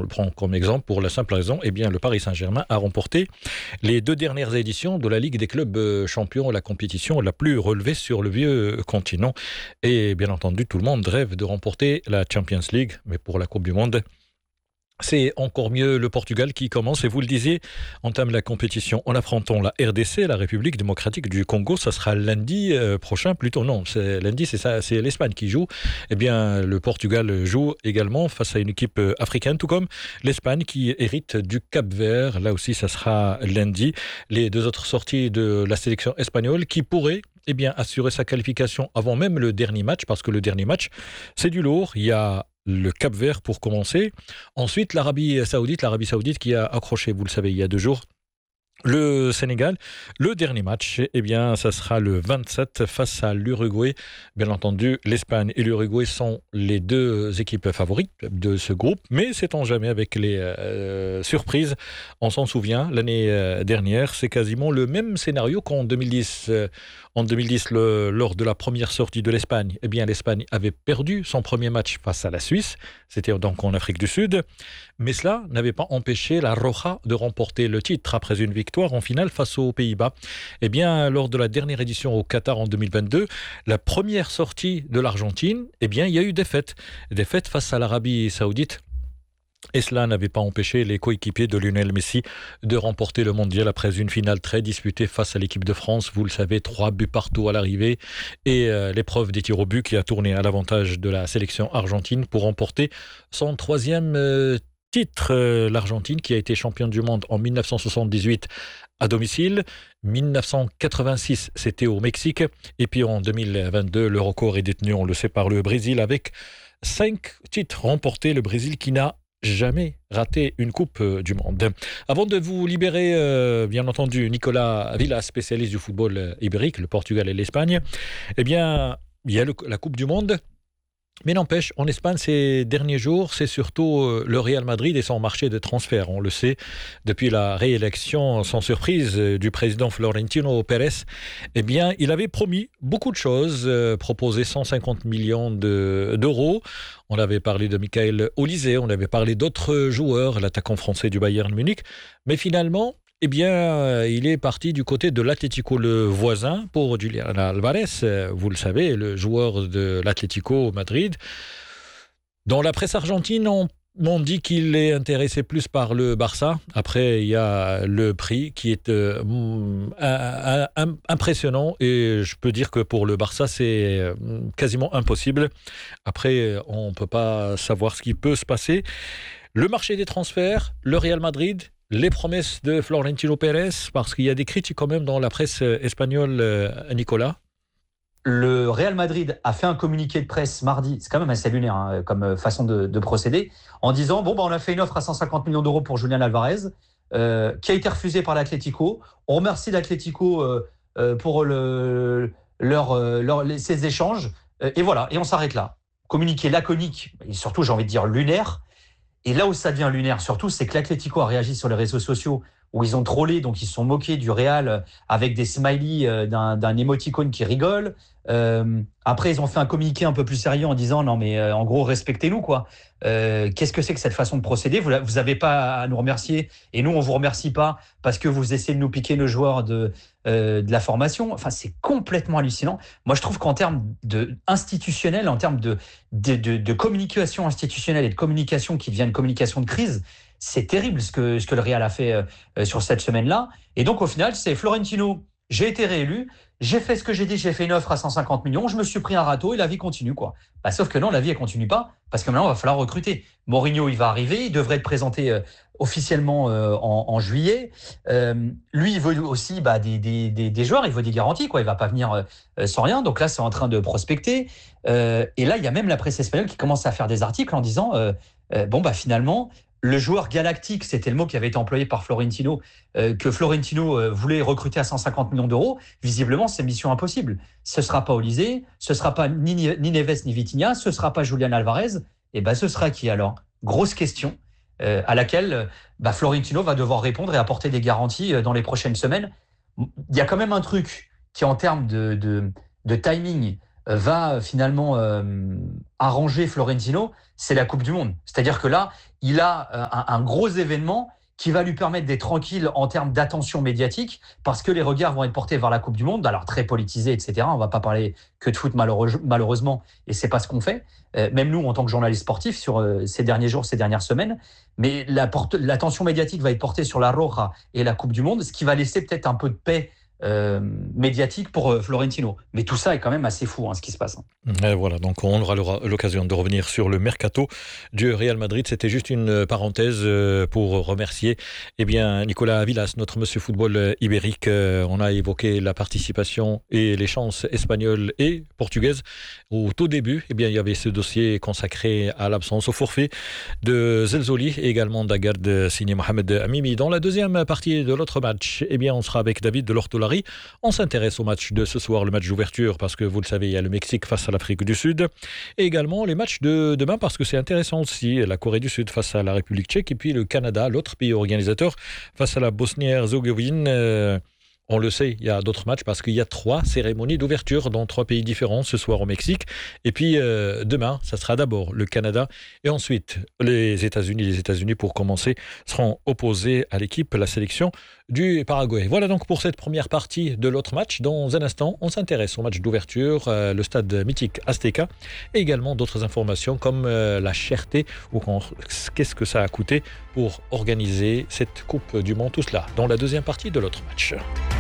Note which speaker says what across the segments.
Speaker 1: le prend comme exemple pour la simple raison, eh bien, le Paris Saint-Germain a remporté les 2 dernières éditions de la Ligue des clubs champions, la compétition la plus relevée sur le vieux continent. Et bien entendu, tout le monde rêve de remporter la Champions League, mais pour la Coupe du Monde, c'est encore mieux. Le Portugal qui commence, et vous le disiez, entame la compétition en affrontant la RDC, la République démocratique du Congo. Ça sera lundi prochain, plutôt non, c'est lundi, c'est ça, c'est l'Espagne qui joue. Eh bien, le Portugal joue également face à une équipe africaine, tout comme l'Espagne qui hérite du Cap-Vert. Là aussi, ça sera lundi. Les 2 autres sorties de la sélection espagnole qui pourraient assurer sa qualification avant même le dernier match, parce que le dernier match, c'est du lourd. Il y a le Cap-Vert pour commencer. Ensuite, l'Arabie Saoudite qui a accroché, vous le savez, il y a 2 jours, le Sénégal. Le dernier match, ça sera le 27 face à l'Uruguay. Bien entendu, l'Espagne et l'Uruguay sont les 2 équipes favorites de ce groupe, mais sait-on jamais avec les surprises. On s'en souvient, l'année dernière, c'est quasiment le même scénario qu'en 2010. En 2010, lors de la première sortie de l'Espagne, l'Espagne avait perdu son premier match face à la Suisse. C'était donc en Afrique du Sud. Mais cela n'avait pas empêché la Roja de remporter le titre après une victoire en finale face aux Pays-Bas. Lors de la dernière édition au Qatar en 2022, la première sortie de l'Argentine, il y a eu défaite. Défaite face à l'Arabie Saoudite. Et cela n'avait pas empêché les coéquipiers de Lionel Messi de remporter le mondial après une finale très disputée face à l'équipe de France. Vous le savez, 3 buts partout à l'arrivée. Et l'épreuve des tirs au but qui a tourné à l'avantage de la sélection argentine pour remporter son 3e titre. L'Argentine qui a été championne du monde en 1978 à domicile. 1986, c'était au Mexique. Et puis en 2022, le record est détenu, on le sait, par le Brésil avec 5 titres remportés. Le Brésil qui n'a jamais raté une Coupe du Monde. Avant de vous libérer, bien entendu, Nicolas Villas, spécialiste du football ibérique, le Portugal et l'Espagne, il y a la Coupe du Monde. Mais n'empêche, en Espagne, ces derniers jours, c'est surtout le Real Madrid et son marché de transfert. On le sait, depuis la réélection sans surprise du président Florentino Pérez, il avait promis beaucoup de choses, proposé 150 millions d'euros. On avait parlé de Michael Olise, on avait parlé d'autres joueurs, l'attaquant français du Bayern Munich. Mais finalement, il est parti du côté de l'Atlético, le voisin, pour Julián Álvarez, vous le savez, le joueur de l'Atlético Madrid. Dans la presse argentine, on dit qu'il est intéressé plus par le Barça. Après, il y a le prix qui est impressionnant, et je peux dire que pour le Barça, c'est quasiment impossible. Après, on ne peut pas savoir ce qui peut se passer. Le marché des transferts, le Real Madrid, les promesses de Florentino Pérez, parce qu'il y a des critiques quand même dans la presse espagnole, Nicolas.
Speaker 2: Le Real Madrid a fait un communiqué de presse mardi, c'est quand même assez lunaire comme façon de procéder, en disant on a fait une offre à 150 millions d'euros pour Julián Álvarez, qui a été refusée par l'Atlético. On remercie l'Atlético pour ces échanges, et voilà, et on s'arrête là. Communiqué laconique, et surtout j'ai envie de dire lunaire. Et là où ça devient lunaire, surtout, c'est que l'Atlético a réagi sur les réseaux sociaux où ils ont trollé, donc ils se sont moqués du Real avec des smileys d'un émoticône qui rigole. Après, ils ont fait un communiqué un peu plus sérieux en disant non, mais en gros, respectez-nous, quoi. Qu'est-ce que c'est que cette façon de procéder ? Vous n'avez pas à nous remercier, et nous, on vous remercie pas parce que vous essayez de nous piquer nos joueurs de la formation. Enfin, c'est complètement hallucinant. Moi, je trouve qu'en termes institutionnels, en termes de communication institutionnelle et de communication qui devient une communication de crise, c'est terrible ce que le Real a fait sur cette semaine-là. Et donc, au final, c'est Florentino. J'ai été réélu, j'ai fait ce que j'ai dit, j'ai fait une offre à 150 millions, je me suis pris un râteau et la vie continue, quoi. Sauf que non, la vie, elle continue pas, parce que maintenant, il va falloir recruter. Mourinho, il va arriver, il devrait être présenté officiellement en juillet. Lui, il veut aussi des joueurs, il veut des garanties, quoi. Il va pas venir sans rien. Donc là, c'est en train de prospecter. Et là, il y a même la presse espagnole qui commence à faire des articles en disant finalement, le joueur galactique, c'était le mot qui avait été employé par Florentino, que Florentino voulait recruter à 150 millions d'euros. Visiblement, c'est mission impossible. Ce ne sera pas Olise, ce ne sera pas ni Neves ni Vitinha, ce ne sera pas Julián Álvarez. Et ce sera qui alors ? Grosse question à laquelle Florentino va devoir répondre et apporter des garanties dans les prochaines semaines. Il y a quand même un truc qui, en termes de timing, va finalement arranger Florentino, c'est la Coupe du Monde. C'est-à-dire que là, il a un gros événement qui va lui permettre d'être tranquille en termes d'attention médiatique, parce que les regards vont être portés vers la Coupe du Monde, alors très politisé, etc. On ne va pas parler que de foot malheureusement, et c'est pas ce qu'on fait, même nous en tant que journalistes sportifs sur ces derniers jours, ces dernières semaines. Mais l'attention médiatique va être portée sur la Roja et la Coupe du Monde, ce qui va laisser peut-être un peu de paix médiatique pour Florentino. Mais tout ça est quand même assez fou, ce qui se passe.
Speaker 1: Et voilà, donc on aura l'occasion de revenir sur le mercato du Real Madrid. C'était juste une parenthèse pour remercier Nicolas Villas, notre monsieur football ibérique. On a évoqué la participation et les chances espagnoles et portugaises. Au tout début, il y avait ce dossier consacré à l'absence au forfait de Zelzoli et également d'Agard signé Mohamed Amimi. Dans la deuxième partie de l'autre match, on sera avec David de l'Ortolari. On s'intéresse au match de ce soir, le match d'ouverture, parce que vous le savez, il y a le Mexique face à l'Afrique du Sud, et également les matchs de demain, parce que c'est intéressant aussi, la Corée du Sud face à la République tchèque, et puis le Canada, l'autre pays organisateur, face à la Bosnie-Herzégovine. On le sait, il y a d'autres matchs parce qu'il y a 3 cérémonies d'ouverture dans 3 pays différents ce soir au Mexique. Et puis demain, ça sera d'abord le Canada et ensuite les États-Unis. Les États-Unis, pour commencer, seront opposés à la sélection du Paraguay. Voilà donc pour cette première partie de l'autre match. Dans un instant, on s'intéresse au match d'ouverture, le stade mythique Azteca, et également d'autres informations comme la cherté ou qu'est-ce que ça a coûté pour organiser cette Coupe du Monde. Tout cela dans la deuxième partie de l'autre match.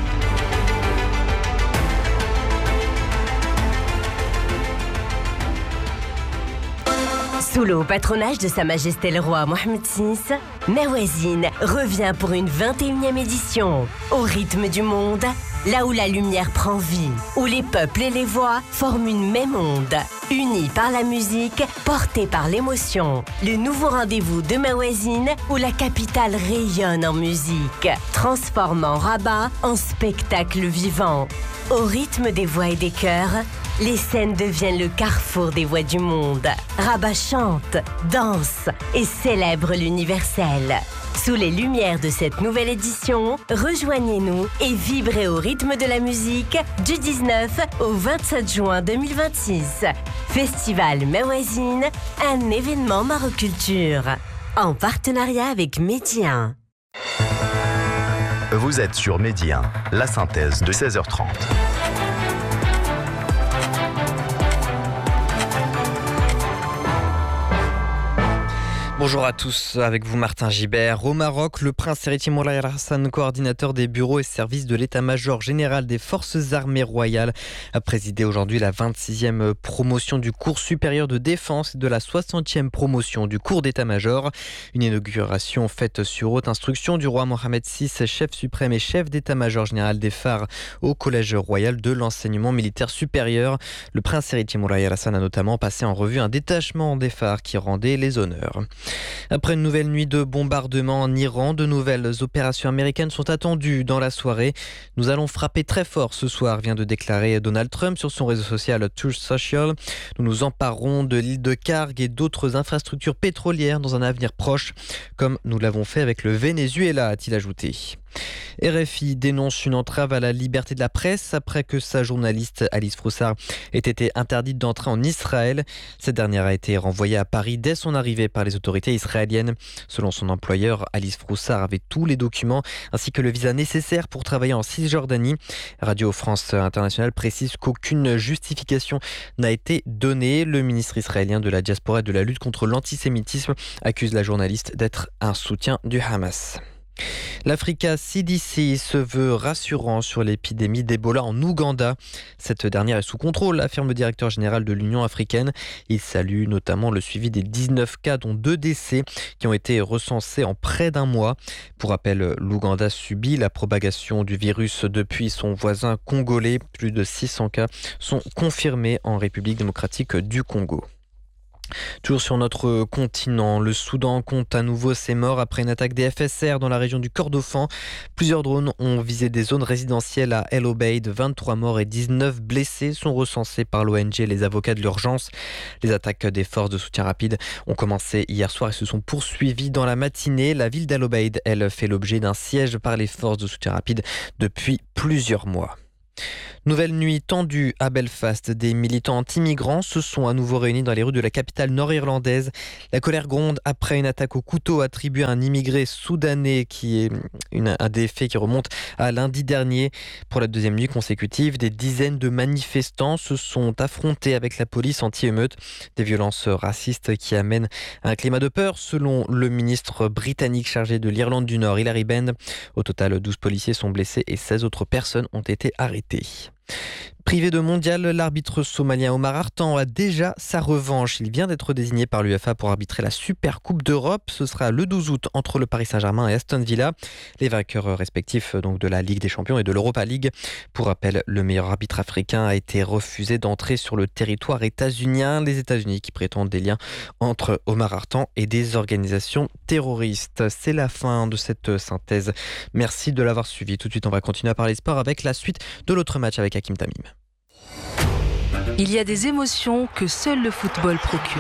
Speaker 3: Sous le patronage de Sa Majesté le Roi Mohammed VI, Mawazine revient pour une 21e édition. Au rythme du monde, là où la lumière prend vie, où les peuples et les voix forment une même onde. Unis par la musique, portés par l'émotion. Le nouveau rendez-vous de Mawazine, où la capitale rayonne en musique, transformant Rabat en spectacle vivant. Au rythme des voix et des chœurs, les scènes deviennent le carrefour des voix du monde. Rabat chante, danse et célèbre l'universel. Sous les lumières de cette nouvelle édition, rejoignez-nous et vibrez au rythme de la musique du 19 au 27 juin 2026. Festival Mawazine, un événement Maroculture. En partenariat avec Média 1.
Speaker 4: Vous êtes sur Média 1, la synthèse de 16h30.
Speaker 5: Bonjour à tous, avec vous Martin Gibert. Au Maroc, le prince héritier Moulay Hassan, coordinateur des bureaux et services de l'état-major général des forces armées royales, a présidé aujourd'hui la 26e promotion du cours supérieur de défense et de la 60e promotion du cours d'état-major. Une inauguration faite sur haute instruction du roi Mohamed VI, chef suprême et chef d'état-major général des phares au collège royal de l'enseignement militaire supérieur. Le prince héritier Moulay Hassan a notamment passé en revue un détachement des phares qui rendait les honneurs. Après une nouvelle nuit de bombardement en Iran, de nouvelles opérations américaines sont attendues dans la soirée. Nous allons frapper très fort ce soir, vient de déclarer Donald Trump sur son réseau social Truth Social. Nous nous emparerons de l'île de Karg et d'autres infrastructures pétrolières dans un avenir proche, comme nous l'avons fait avec le Venezuela, a-t-il ajouté. RFI dénonce une entrave à la liberté de la presse après que sa journaliste Alice Froussard ait été interdite d'entrer en Israël. Cette dernière a été renvoyée à Paris dès son arrivée par les autorités israéliennes. Selon son employeur, Alice Froussard avait tous les documents ainsi que le visa nécessaire pour travailler en Cisjordanie. Radio France Internationale précise qu'aucune justification n'a été donnée. Le ministre israélien de la diaspora et de la lutte contre l'antisémitisme accuse la journaliste d'être un soutien du Hamas. L'Africa CDC se veut rassurant sur l'épidémie d'Ebola en Ouganda. Cette dernière est sous contrôle, affirme le directeur général de l'Union africaine. Il salue notamment le suivi des 19 cas, dont 2 décès, qui ont été recensés en près d'un mois. Pour rappel, l'Ouganda subit la propagation du virus depuis son voisin congolais. Plus de 600 cas sont confirmés en République démocratique du Congo. Toujours sur notre continent, le Soudan compte à nouveau ses morts après une attaque des FSR dans la région du Kordofan. Plusieurs drones ont visé des zones résidentielles à El Obeid. 23 morts et 19 blessés sont recensés par l'ONG Les Avocats de l'Urgence. Les attaques des forces de soutien rapide ont commencé hier soir et se sont poursuivies dans la matinée. La ville d'El Obeid, elle, fait l'objet d'un siège par les forces de soutien rapide depuis plusieurs mois. Nouvelle nuit tendue à Belfast. Des militants anti-migrants se sont à nouveau réunis dans les rues de la capitale nord-irlandaise. La colère gronde après une attaque au couteau attribuée à un immigré soudanais qui est un des faits qui remonte à lundi dernier. Pour la deuxième nuit consécutive, des dizaines de manifestants se sont affrontés avec la police anti-émeute. Des violences racistes qui amènent à un climat de peur, selon le ministre britannique chargé de l'Irlande du Nord, Hilary Benn. Au total, 12 policiers sont blessés et 16 autres personnes ont été arrêtées. Privé de mondial, l'arbitre somalien Omar Hartan a déjà sa revanche. Il vient d'être désigné par l'UEFA pour arbitrer la Super Coupe d'Europe. Ce sera le 12 août entre le Paris Saint-Germain et Aston Villa, les vainqueurs respectifs donc de la Ligue des Champions et de l'Europa League. Pour rappel, le meilleur arbitre africain a été refusé d'entrer sur le territoire états-unien. Les États-Unis qui prétendent des liens entre Omar Hartan et des organisations terroristes. C'est la fin de cette synthèse. Merci de l'avoir suivi. Tout de suite, on va continuer à parler sport avec la suite de l'autre match avec Hakim Tamim.
Speaker 6: Il y a des émotions que seul le football procure.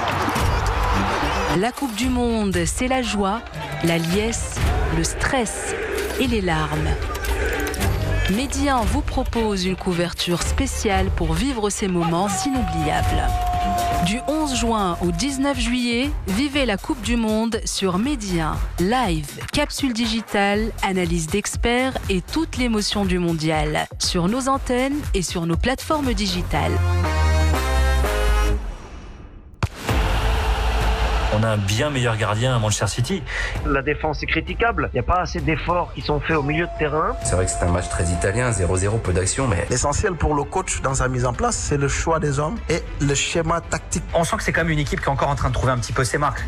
Speaker 6: La Coupe du Monde, c'est la joie, la liesse, le stress et les larmes. Média vous propose une couverture spéciale pour vivre ces moments inoubliables. Du 11 juin au 19 juillet, vivez la Coupe du Monde sur Média. Live, capsule digitale, analyse d'experts et toute l'émotion du mondial. Sur nos antennes et sur nos plateformes digitales.
Speaker 2: On a un bien meilleur gardien à Manchester City.
Speaker 7: La défense est critiquable. Il n'y a pas assez d'efforts qui sont faits au milieu de terrain.
Speaker 8: C'est vrai que c'est un match très italien, 0-0, peu d'action, mais...
Speaker 9: L'essentiel pour le coach dans sa mise en place, c'est le choix des hommes et le schéma tactique.
Speaker 2: On sent que c'est quand même une équipe qui est encore en train de trouver un petit peu ses marques.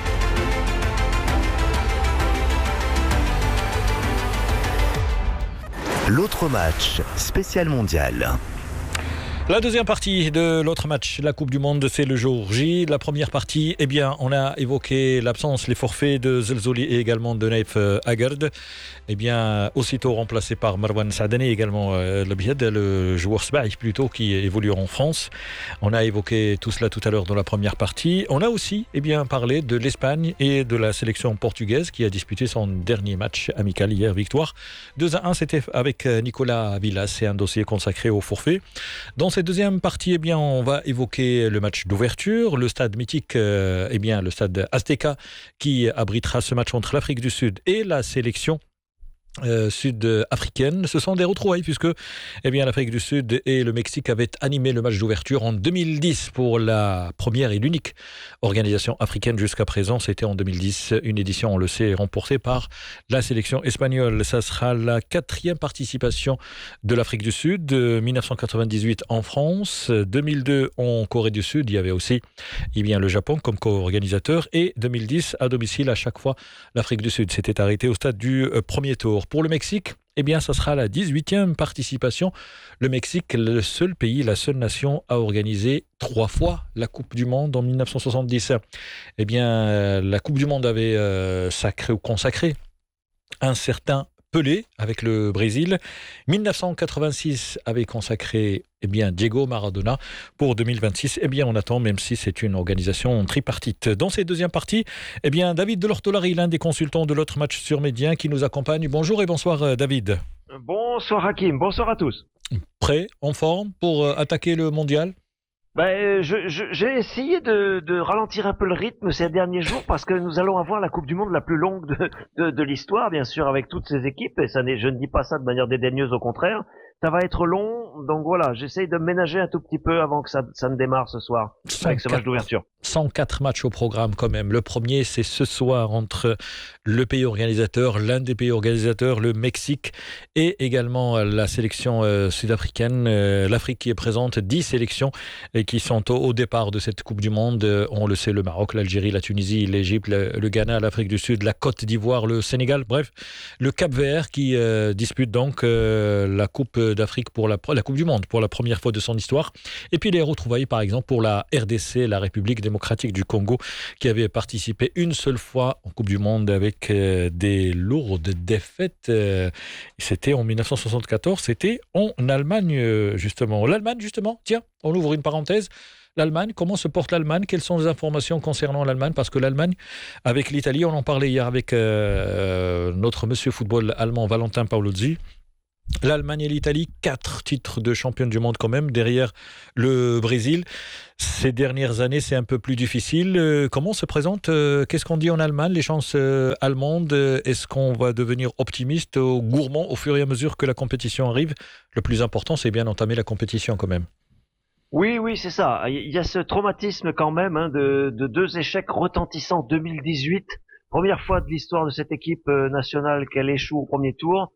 Speaker 4: L'autre match, spécial mondial.
Speaker 1: La deuxième partie de l'autre match, la Coupe du Monde, c'est le jour J. La première partie, eh bien, on a évoqué l'absence, les forfaits de Zelzouli et également de Naif Agard. Eh bien, aussitôt remplacé par Marwan Saadani, également le joueur Sbaïf plutôt, qui évolue en France. On a évoqué tout cela tout à l'heure dans la première partie. On a aussi, eh bien, parlé de l'Espagne et de la sélection portugaise qui a disputé son dernier match amical hier, victoire 2-1. C'était avec Nicolas Villas, c'est un dossier consacré au forfait. Dans cette deuxième partie, eh bien, on va évoquer le match d'ouverture, le stade mythique, eh bien, le stade Azteca, qui abritera ce match entre l'Afrique du Sud et la sélection sud-africaine. Ce sont des retrouvailles puisque eh bien, l'Afrique du Sud et le Mexique avaient animé le match d'ouverture en 2010 pour la première et l'unique organisation africaine jusqu'à présent. C'était en 2010, une édition, on le sait, remportée par la sélection espagnole. Ça sera la 4e participation de l'Afrique du Sud, 1998 en France, 2002 en Corée du Sud, il y avait aussi eh bien, le Japon comme co-organisateur, et 2010 à domicile à chaque fois l'Afrique du Sud s'était arrêtée au stade du premier tour. Pour le Mexique, eh bien, ça sera la 18e participation. Le Mexique, le seul pays, la seule nation à organiser 3 fois la Coupe du Monde en 1970. Eh bien, la Coupe du Monde avait consacré un certain Pelé avec le Brésil. 1986 avait consacré eh bien, Diego Maradona. Pour 2026, eh bien, on attend, même si c'est une organisation tripartite. Dans cette deuxième partie, eh bien, David Delortolari, l'un des consultants de l'autre match sur Média, qui nous accompagne. Bonjour et bonsoir David.
Speaker 7: Bonsoir Hakim, bonsoir à tous.
Speaker 1: Prêt, en forme pour attaquer le mondial ?
Speaker 7: J'ai essayé de ralentir un peu le rythme ces derniers jours parce que nous allons avoir la Coupe du Monde la plus longue de l'histoire, bien sûr, avec toutes ces équipes. Et je ne dis pas ça de manière dédaigneuse, au contraire. Ça va être long, donc voilà, j'essaye de me ménager un tout petit peu avant que ça ne démarre ce soir, avec ce match d'ouverture.
Speaker 1: 104 matchs au programme quand même. Le premier, c'est ce soir entre le pays organisateur, l'un des pays organisateurs, le Mexique, et également la sélection sud-africaine. L'Afrique qui est présente, 10 sélections et qui sont au départ de cette Coupe du Monde. On le sait, le Maroc, l'Algérie, la Tunisie, l'Égypte, le Ghana, l'Afrique du Sud, la Côte d'Ivoire, le Sénégal, bref, le Cap-Vert qui dispute donc la Coupe d'Afrique pour la Coupe du Monde pour la première fois de son histoire. Et puis les retrouvailles par exemple pour la RDC, la République démocratique du Congo, qui avait participé une seule fois en Coupe du Monde avec des lourdes défaites. C'était en 1974, c'était en Allemagne justement. L'Allemagne justement, tiens, on ouvre une parenthèse. L'Allemagne, comment se porte l'Allemagne ? Quelles sont les informations concernant l'Allemagne ? Parce que l'Allemagne, avec l'Italie, on en parlait hier avec notre monsieur football allemand Valentin Paolozzi. L'Allemagne et l'Italie, 4 titres de championne du monde quand même, derrière le Brésil. Ces dernières années, c'est un peu plus difficile. Comment se présente, qu'est-ce qu'on dit en Allemagne, les chances allemandes? Est-ce qu'on va devenir optimiste ou gourmand au fur et à mesure que la compétition arrive? Le plus important, c'est bien d'entamer la compétition quand même.
Speaker 7: Oui, c'est ça. Il y a ce traumatisme quand même de 2 échecs retentissants 2018. Première fois de l'histoire de cette équipe nationale qu'elle échoue au premier tour.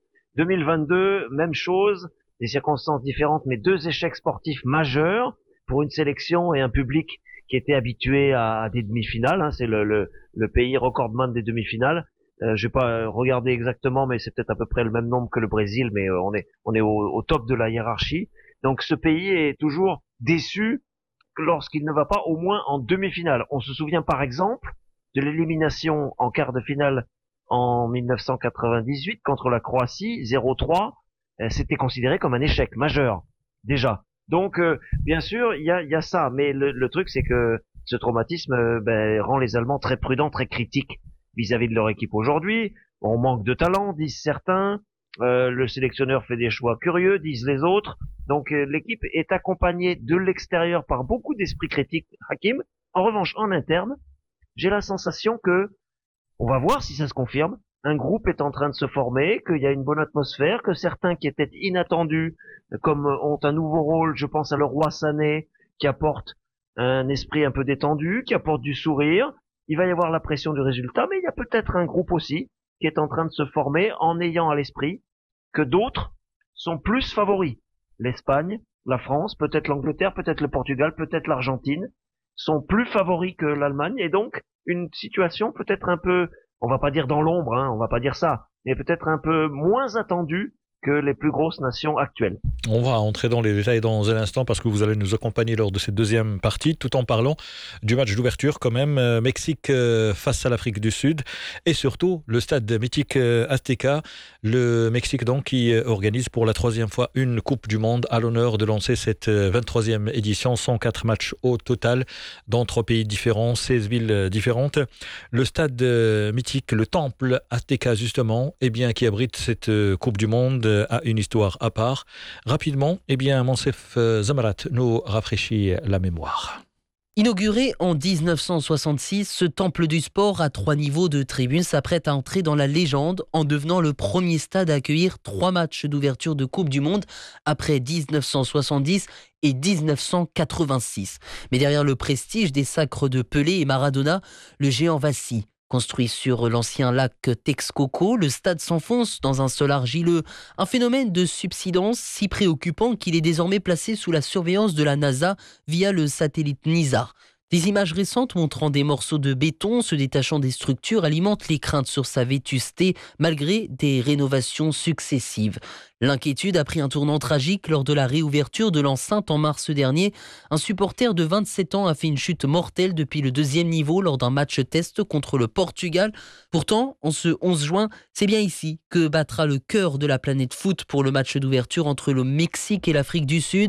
Speaker 7: 2022, même chose, des circonstances différentes, mais 2 échecs sportifs majeurs pour une sélection et un public qui était habitué à des demi-finales. Hein. C'est le pays recordman des demi-finales. Je vais pas regarder exactement, mais c'est peut-être à peu près le même nombre que le Brésil, mais on est au top de la hiérarchie. Donc ce pays est toujours déçu lorsqu'il ne va pas au moins en demi-finale. On se souvient par exemple de l'élimination en quart de finale en 1998 contre la Croatie, 0-3, c'était considéré comme un échec majeur, déjà. Donc, bien sûr, il y a ça, mais le truc, c'est que ce traumatisme rend les Allemands très prudents, très critiques vis-à-vis de leur équipe aujourd'hui. On manque de talent, disent certains, le sélectionneur fait des choix curieux, disent les autres. Donc, l'équipe est accompagnée de l'extérieur par beaucoup d'esprit critique, Hakim. En revanche, en interne, j'ai la sensation que on va voir si ça se confirme. Un groupe est en train de se former, qu'il y a une bonne atmosphère, que certains qui étaient inattendus, comme ont un nouveau rôle, je pense à le roi Sané, qui apporte un esprit un peu détendu, qui apporte du sourire. Il va y avoir la pression du résultat, mais il y a peut-être un groupe aussi qui est en train de se former en ayant à l'esprit que d'autres sont plus favoris. L'Espagne, la France, peut-être l'Angleterre, peut-être le Portugal, peut-être l'Argentine sont plus favoris que l'Allemagne, et donc une situation peut-être un peu, on va pas dire dans l'ombre, hein, on va pas dire ça, mais peut-être un peu moins attendue que les plus grosses nations actuelles.
Speaker 1: On va entrer dans les détails dans un instant parce que vous allez nous accompagner lors de cette deuxième partie, tout en parlant du match d'ouverture quand même, Mexique face à l'Afrique du Sud, et surtout le stade mythique Azteca, le Mexique donc qui organise pour la 3e fois une Coupe du Monde, à l'honneur de lancer cette 23e édition, 104 matchs au total dans 3 pays différents, 16 villes différentes. Le stade mythique, le temple Azteca justement, qui abrite cette Coupe du Monde, a une histoire à part. Rapidement, Monsef Zamarat nous rafraîchit la mémoire.
Speaker 10: Inauguré en 1966, ce temple du sport à 3 niveaux de tribunes s'apprête à entrer dans la légende en devenant le premier stade à accueillir 3 matchs d'ouverture de Coupe du Monde après 1970 et 1986. Mais derrière le prestige des sacres de Pelé et Maradona, le géant vacille. Construit sur l'ancien lac Texcoco, le stade s'enfonce dans un sol argileux, un phénomène de subsidence si préoccupant qu'il est désormais placé sous la surveillance de la NASA via le satellite NISA. Des images récentes montrant des morceaux de béton se détachant des structures alimentent les craintes sur sa vétusté malgré des rénovations successives. L'inquiétude a pris un tournant tragique lors de la réouverture de l'enceinte en mars dernier. Un supporter de 27 ans a fait une chute mortelle depuis le 2e niveau lors d'un match test contre le Portugal. Pourtant, en ce 11 juin, c'est bien ici que battra le cœur de la planète foot pour le match d'ouverture entre le Mexique et l'Afrique du Sud.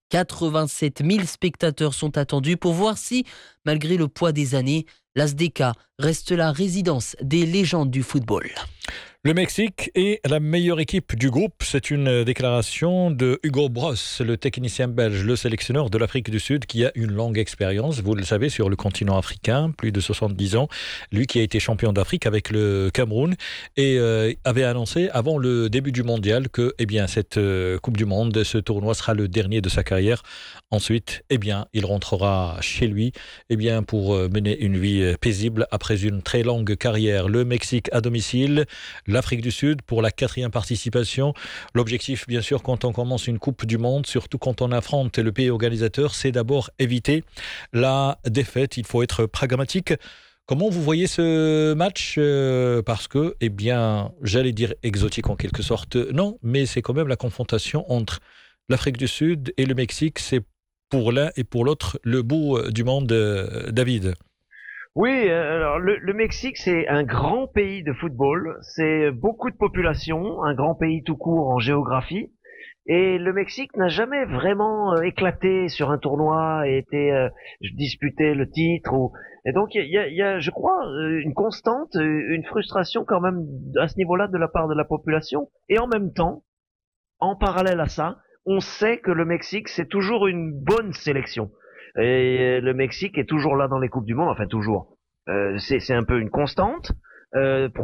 Speaker 10: 87 000 spectateurs sont attendus pour voir si, malgré le poids des années, l'Azteca reste la résidence des légendes du football.
Speaker 1: Le Mexique est la meilleure équipe du groupe. C'est une déclaration de Hugo Bross, le technicien belge, le sélectionneur de l'Afrique du Sud, qui a une longue expérience, vous le savez, sur le continent africain, plus de 70 ans. Lui qui a été champion d'Afrique avec le Cameroun et avait annoncé avant le début du mondial que cette Coupe du Monde, ce tournoi sera le dernier de sa carrière. Ensuite, il rentrera chez lui pour mener une vie paisible après une très longue carrière. Le Mexique à domicile, l'Afrique du Sud pour la 4e participation. L'objectif, bien sûr, quand on commence une Coupe du Monde, surtout quand on affronte le pays organisateur, c'est d'abord éviter la défaite. Il faut être pragmatique. Comment vous voyez ce match ? Parce que, j'allais dire exotique en quelque sorte. Non, mais c'est quand même la confrontation entre l'Afrique du Sud et le Mexique. C'est pour l'un et pour l'autre le bout du monde, David.
Speaker 7: Oui, alors le Mexique, c'est un grand pays de football, c'est beaucoup de population, un grand pays tout court en géographie, et le Mexique n'a jamais vraiment éclaté sur un tournoi et été disputé le titre. Et donc il y a, je crois, une constante, une frustration quand même à ce niveau-là de la part de la population, et en même temps, en parallèle à ça, on sait que le Mexique, c'est toujours une bonne sélection. Et le Mexique est toujours là dans les Coupes du Monde, enfin toujours. C'est un peu une constante.